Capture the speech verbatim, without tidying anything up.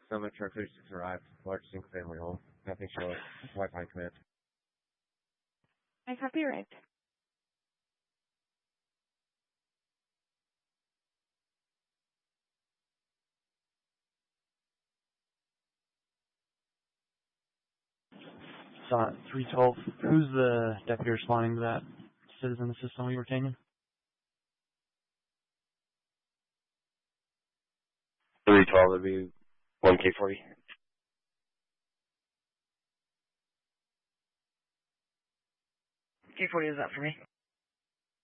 Summit Truck thirty-six arrived. Large single-family home. Nothing short. Wi-Fi command. I copy arrived. Sonnet three twelve. Who's the deputy responding to that citizen assistant we were taking? three twelve would be one K forty. K forty is that for me?